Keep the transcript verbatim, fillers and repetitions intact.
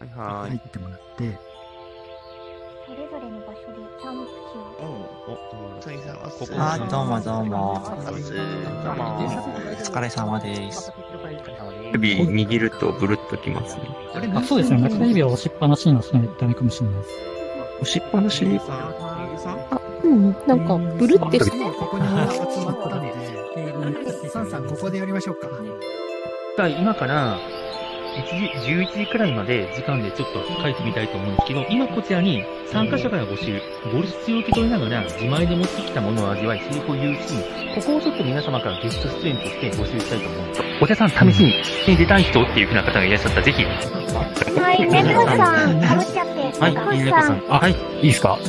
はい。 入ってもらって、 それぞれの場所でキャンプ地を。 お、ついさんはここあ、どうもどうも。 どうも。 お疲れ様です。 指握るとブルッときますね。 あ、そうですね。中指を押しっぱなしの人にダメかもしれないです。 押しっぱなしにあ、うん、なんか、ブルってする。 ここに集まったので、サンさんここでやりましょうか。 今からいちじ、じゅういちじくらいまで時間でちょっと書いてみたいと思うんですけど、今こちらに参加者から募集、ボルシチを受け取りながら自前で持ってきたものを味わい、セリフを言うシーン、ここをちょっと皆様からゲスト出演として募集したいと思うんです。お茶さん、試しに出たい人っていう風な方がいらっしゃったら、ぜひ。 はい、猫さん、かぶっちゃって。 はい、猫さん。あ、はい、いいですか？